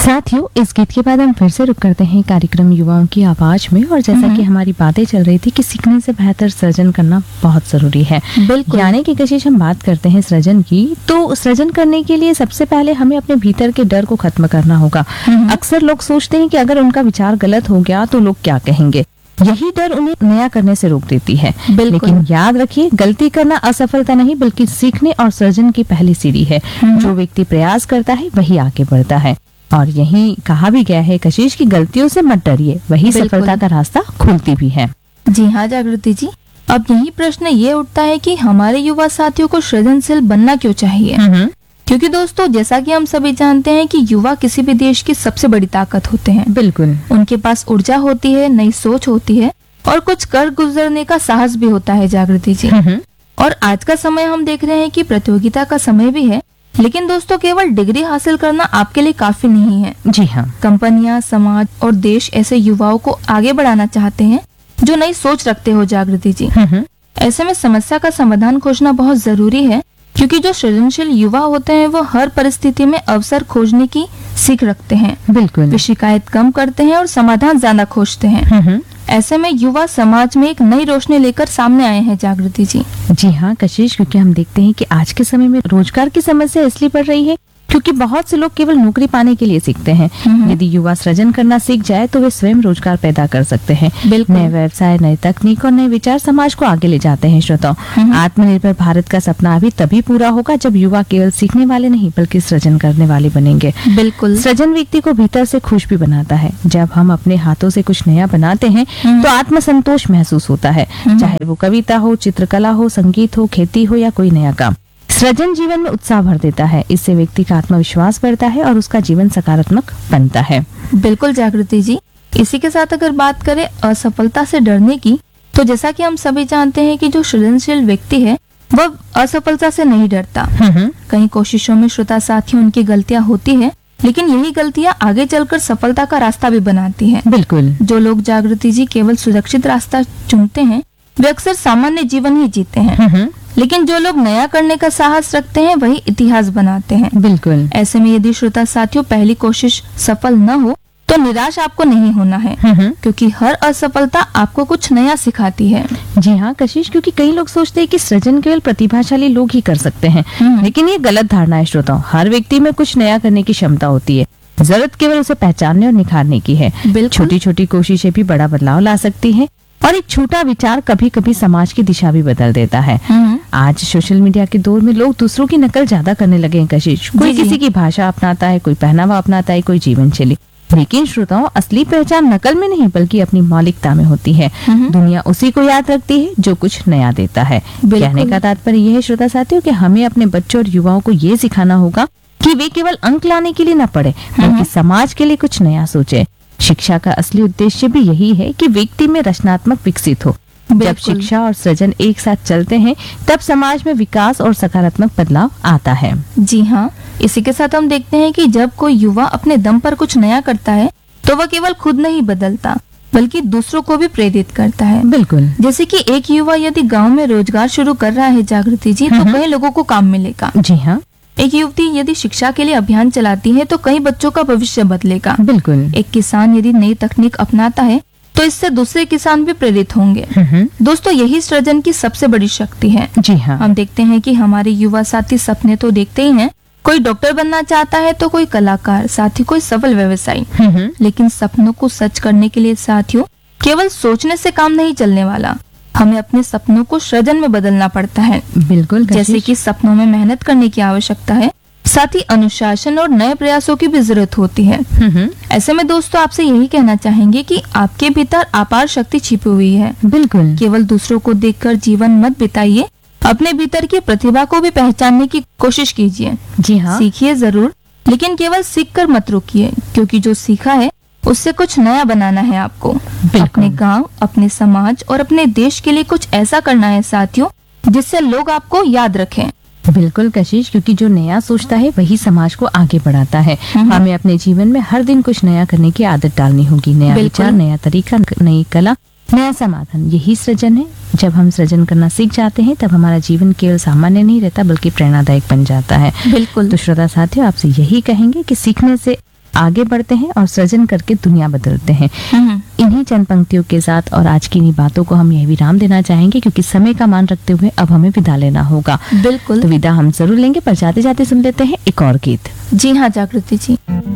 साथियों, इस गीत के बाद हम फिर से रुक करते हैं कार्यक्रम युवाओं की आवाज में। और जैसा कि हमारी बातें चल रही थी कि सीखने से बेहतर सृजन करना बहुत जरूरी है। बिल्कुल। यानी कि कशिश हम बात करते हैं सृजन की, तो सृजन करने के लिए सबसे पहले हमें अपने भीतर के डर को खत्म करना होगा। अक्सर लोग सोचते हैं कि अगर उनका विचार गलत हो गया तो लोग क्या कहेंगे। यही डर उन्हें नया करने से रोक देती है। लेकिन याद रखिए, गलती करना असफलता नहीं बल्कि सीखने और सृजन की पहली सीढ़ी है। जो व्यक्ति प्रयास करता है वही आगे बढ़ता है। और यही कहा भी गया है कशिश की गलतियों से मत डरिए, वही सफलता का रास्ता खोलती भी है। जी हाँ जागृति जी, अब यही प्रश्न ये उठता है कि हमारे युवा साथियों को सृजनशील बनना क्यों चाहिए। क्योंकि दोस्तों, जैसा कि हम सभी जानते हैं कि युवा किसी भी देश की सबसे बड़ी ताकत होते हैं। बिल्कुल। उनके पास ऊर्जा होती है, नई सोच होती है और कुछ कर गुजरने का साहस भी होता है जागृति जी। और आज का समय हम देख रहे हैं कि प्रतियोगिता का समय भी है, लेकिन दोस्तों केवल डिग्री हासिल करना आपके लिए काफी नहीं है। जी हाँ। कंपनियां, समाज और देश ऐसे युवाओं को आगे बढ़ाना चाहते हैं जो नई सोच रखते हो जागृति जी। ऐसे में समस्या का समाधान खोजना बहुत जरूरी है, क्योंकि जो सृजनशील युवा होते हैं वो हर परिस्थिति में अवसर खोजने की सीख रखते हैं। बिल्कुल। वे शिकायत कम करते हैं और समाधान ज्यादा खोजते हैं। ऐसे में युवा समाज में एक नई रोशनी लेकर सामने आए हैं जागृति जी। जी हाँ कशिश, क्योंकि हम देखते हैं कि आज के समय में रोजगार की समस्या इसलिए बढ़ रही है क्योंकि बहुत से लोग केवल नौकरी पाने के लिए सीखते हैं। यदि युवा सृजन करना सीख जाए तो वे स्वयं रोजगार पैदा कर सकते हैं। नए व्यवसाय, नई तकनीक और नए विचार समाज को आगे ले जाते हैं। श्रोताओं, आत्मनिर्भर भारत का सपना अभी तभी पूरा होगा जब युवा केवल सीखने वाले नहीं बल्कि सृजन करने वाले बनेंगे। बिल्कुल। सृजन व्यक्ति को भीतर से खुश भी बनाता है। जब हम अपने हाथों से कुछ नया बनाते हैं तो आत्मसंतोष महसूस होता है, चाहे वो कविता हो, चित्रकला हो, संगीत हो, खेती हो या कोई नया काम। सृजन जीवन में उत्साह भर देता है। इससे व्यक्ति का आत्मविश्वास बढ़ता है और उसका जीवन सकारात्मक बनता है। बिल्कुल जागृति जी, इसी के साथ अगर बात करें असफलता से डरने की, तो जैसा कि हम सभी जानते हैं कि जो सृजनशील व्यक्ति है वह असफलता से नहीं डरता। कई कोशिशों में श्रोता साथियों उनकी गलतियां होती है, लेकिन यही गलतियां आगे चलकर सफलता का रास्ता भी बनाती है। बिल्कुल। जो लोग जागृति जी केवल सुरक्षित रास्ता चुनते हैं वे अक्सर सामान्य जीवन ही जीते हैं। लेकिन जो लोग नया करने का साहस रखते हैं वही इतिहास बनाते हैं। बिल्कुल। ऐसे में यदि श्रोता साथियों पहली कोशिश सफल न हो तो निराश आपको नहीं होना है, क्योंकि हर असफलता आपको कुछ नया सिखाती है। जी हाँ कशिश, क्योंकि कई लोग सोचते हैं कि सृजन केवल प्रतिभाशाली लोग ही कर सकते हैं, लेकिन ये गलत धारणा है। श्रोताओं, हर व्यक्ति में कुछ नया करने की क्षमता होती है, जरूरत केवल उसे पहचानने और निखारने की है। छोटी छोटी कोशिशें भी बड़ा बदलाव ला सकती है और एक छोटा विचार कभी कभी समाज की दिशा भी बदल देता है। आज सोशल मीडिया के दौर में लोग दूसरों की नकल ज्यादा करने लगे हैं कशिश। कोई किसी की भाषा अपनाता है, कोई पहनावा अपनाता है, कोई जीवन शैली। लेकिन श्रोताओं, असली पहचान नकल में नहीं बल्कि अपनी मौलिकता में होती है। दुनिया उसी को याद रखती है जो कुछ नया देता है। कहने का तात्पर्य यह है श्रोता साथियों कि हमें अपने बच्चों और युवाओं को ये सिखाना होगा कि वे केवल अंक लाने के लिए न पढ़े बल्कि समाज के लिए कुछ नया सोचे। शिक्षा का असली उद्देश्य भी यही है कि व्यक्ति में रचनात्मक विकसित हो। जब शिक्षा और सृजन एक साथ चलते हैं तब समाज में विकास और सकारात्मक बदलाव आता है। जी हाँ, इसी के साथ हम देखते हैं कि जब कोई युवा अपने दम पर कुछ नया करता है तो वह केवल खुद नहीं बदलता बल्कि दूसरों को भी प्रेरित करता है। बिल्कुल। जैसे कि एक युवा यदि गांव में रोजगार शुरू कर रहा है जागृति जी, तो कई लोगों को काम मिलेगा। जी हाँ। एक युवती यदि शिक्षा के लिए अभियान चलाती है तो कई बच्चों का भविष्य बदलेगा। बिल्कुल। एक किसान यदि नई तकनीक अपनाता है तो इससे दूसरे किसान भी प्रेरित होंगे। दोस्तों, यही सृजन की सबसे बड़ी शक्ति है। जी हाँ। हम देखते हैं कि हमारे युवा साथी सपने तो देखते ही हैं। कोई डॉक्टर बनना चाहता है तो कोई कलाकार, साथ ही कोई सफल व्यवसायी। लेकिन सपनों को सच करने के लिए साथियों केवल सोचने से काम नहीं चलने वाला, हमें अपने सपनों को सृजन में बदलना पड़ता है। बिल्कुल। जैसे कि सपनों में मेहनत करने की आवश्यकता है, साथ ही अनुशासन और नए प्रयासों की भी जरूरत होती है। ऐसे में दोस्तों आपसे यही कहना चाहेंगे कि आपके भीतर अपार शक्ति छिपी हुई है। बिल्कुल। केवल दूसरों को देखकर जीवन मत बिताइए, अपने भीतर की प्रतिभा को भी पहचानने की कोशिश कीजिए। जी हाँ। सीखिए जरूर, लेकिन केवल सीख कर मत रुकिए, क्योंकि जो सीखा है उससे कुछ नया बनाना है आपको। अपने गांव, अपने समाज और अपने देश के लिए कुछ ऐसा करना है साथियों जिससे लोग आपको याद रखें। बिल्कुल कशिश, क्योंकि जो नया सोचता है वही समाज को आगे बढ़ाता है। हमें अपने जीवन में हर दिन कुछ नया करने की आदत डालनी होगी। नया विचार, नया तरीका, नई कला, नया समाधान, यही सृजन है। जब हम सृजन करना सीख जाते हैं तब हमारा जीवन केवल सामान्य नहीं रहता बल्कि प्रेरणादायक बन जाता है। बिल्कुल। तो श्रोता साथियों आपसे यही कहेंगे कि सीखने से आगे बढ़ते हैं और सृजन करके दुनिया बदलते हैं। इन्हीं चंद पंक्तियों के साथ और आज की इन्हीं बातों को हम यही विराम देना चाहेंगे, क्योंकि समय का मान रखते हुए अब हमें विदा लेना होगा। बिल्कुल। तो विदा हम जरूर लेंगे, पर जाते जाते सुन लेते हैं एक और गीत। जी हाँ जागृति जी।